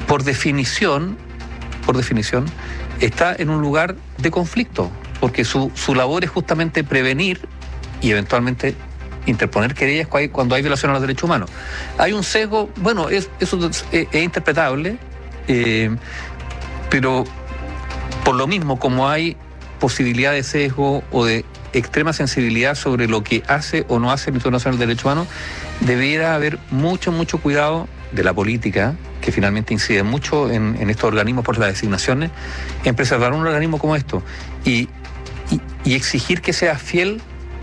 por definición, está en un lugar de conflicto, porque su labor es justamente prevenir y eventualmente interponer querellas cuando hay violación a los derechos humanos. Hay un sesgo, bueno, eso es interpretable, pero por lo mismo, como hay posibilidad de sesgo o de extrema sensibilidad sobre lo que hace o no hace el Instituto Nacional de Derechos Humanos, debiera haber mucho cuidado de la política, que finalmente incide mucho en estos organismos por las designaciones, en preservar un organismo como esto y exigir que sea fiel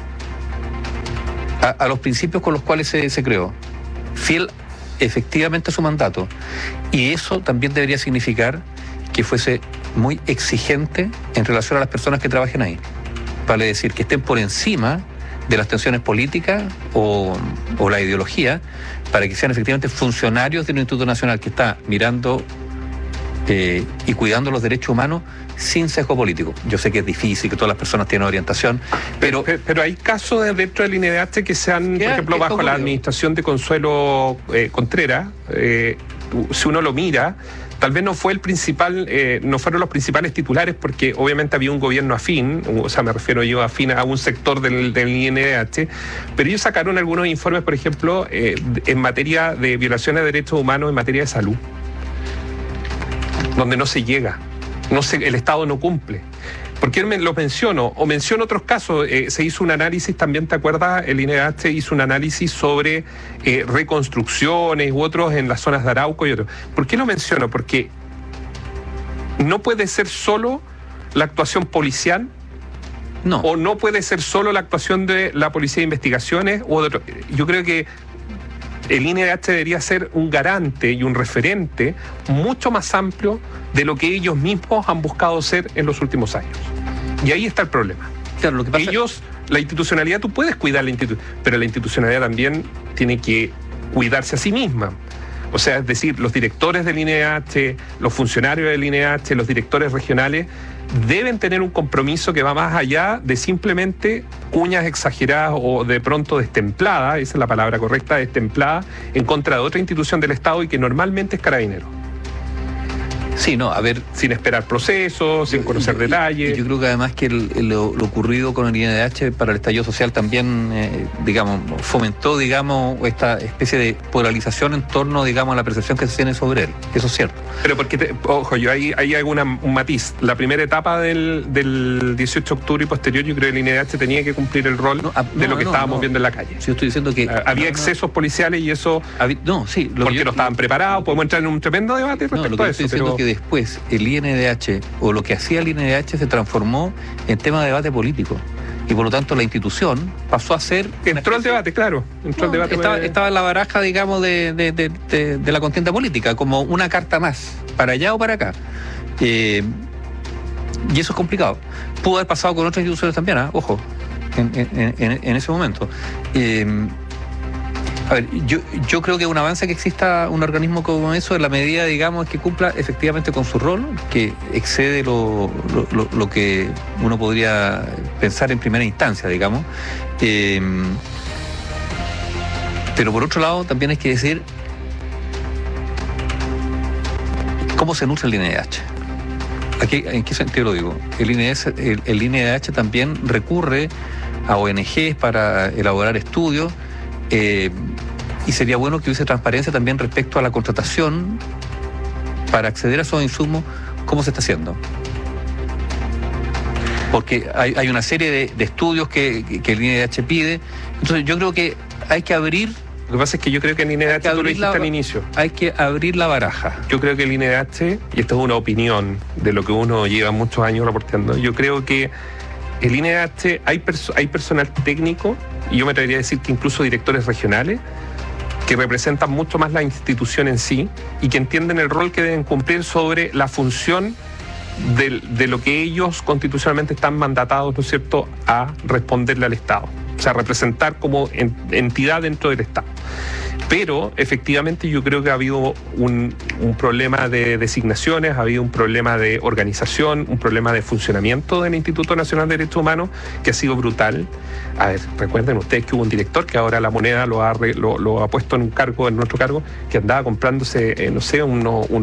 a los principios con los cuales se creó, fiel efectivamente a su mandato. Y eso también debería significar que fuese muy exigente en relación a las personas que trabajen ahí. Vale decir, que estén por encima de las tensiones políticas o la ideología, para que sean efectivamente funcionarios de un Instituto Nacional que está mirando y cuidando los derechos humanos sin sesgo político. Yo sé que es difícil, que todas las personas tienen orientación, pero hay casos dentro del INDH que se han, por ejemplo, bajo la administración de Consuelo Contreras, si uno lo mira, tal vez no fue el principal, no fueron los principales titulares, porque obviamente había un gobierno afín, o sea, me refiero yo afín a un sector del INDH, pero ellos sacaron algunos informes, por ejemplo, en materia de violaciones de derechos humanos, en materia de salud, donde no se llega, el Estado no cumple. ¿Por qué lo menciono? O menciono otros casos. Se hizo un análisis, también te acuerdas, el INDH hizo un análisis sobre reconstrucciones u otros en las zonas de Arauco y otros. ¿Por qué lo menciono? Porque no puede ser solo la actuación policial, no. O no puede ser solo la actuación de la Policía de Investigaciones o de otro. Yo creo que el INDH debería ser un garante y un referente mucho más amplio de lo que ellos mismos han buscado ser en los últimos años. Y ahí está el problema. Claro, lo que pasa la institucionalidad, tú puedes cuidar la institucionalidad, pero la institucionalidad también tiene que cuidarse a sí misma. O sea, es decir, los directores del INDH, los funcionarios del INDH, los directores regionales, deben tener un compromiso que va más allá de simplemente cuñas exageradas o de pronto destempladas, esa es la palabra correcta, destempladas, en contra de otra institución del Estado y que normalmente es Carabineros. Sí, no, a ver, sin esperar procesos, sin conocer detalles. Yo creo que además que lo ocurrido con el INDH para el estallido social también, fomentó, esta especie de polarización en torno, a la percepción que se tiene sobre él. Eso es cierto. Pero porque, ojo, yo ahí hay un matiz. La primera etapa del 18 de octubre y posterior, yo creo que el INDH tenía que cumplir el rol de lo que estábamos viendo en la calle. Si yo estoy diciendo que había excesos policiales y eso... porque no estaban preparados. Podemos entrar en un tremendo debate respecto a eso. Pero que después el INDH o lo que hacía el INDH se transformó en tema de debate político y por lo tanto la institución pasó a ser... Entró al debate, claro. Estaba en la baraja, de la contienda política, como una carta más, para allá o para acá. Y eso es complicado. Pudo haber pasado con otras instituciones también, ojo, en ese momento. A ver, yo creo que es un avance que exista un organismo como eso en la medida, que cumpla efectivamente con su rol, que excede lo que uno podría pensar en primera instancia, pero por otro lado también hay que decir cómo se nutre el INDH. ¿En qué sentido lo digo? El INDH también recurre a ONGs para elaborar estudios, y sería bueno que hubiese transparencia también respecto a la contratación para acceder a esos insumos, cómo se está haciendo. Porque hay una serie de estudios que el INDH pide. Entonces yo creo que hay que abrir... Lo que pasa es que yo creo que el INDH, tú lo dijiste al inicio, hay que abrir la baraja. Yo creo que el INDH, y esto es una opinión de lo que uno lleva muchos años reporteando, yo creo que el INDH hay personal técnico, y yo me atrevería a decir que incluso directores regionales, que representan mucho más la institución en sí y que entienden el rol que deben cumplir sobre la función de lo que ellos constitucionalmente están mandatados, ¿no es cierto?, a responderle al Estado. O sea, representar como entidad dentro del Estado. Pero efectivamente yo creo que ha habido un problema de designaciones, ha habido un problema de organización, un problema de funcionamiento del Instituto Nacional de Derechos Humanos que ha sido brutal. A ver, recuerden ustedes que hubo un director que ahora La Moneda lo ha puesto en otro cargo, que andaba comprándose,